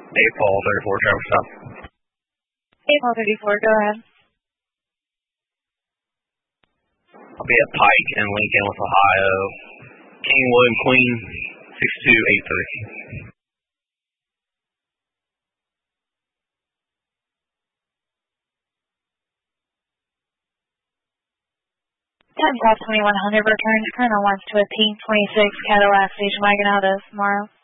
Paul 34, Traverse South. Paul 34, go ahead. I'll be at Pike in Lincoln with Ohio. King William Queen 6283. 10 South 2100, return to Colonel wants to a P26 Cadillac station wagon out of tomorrow.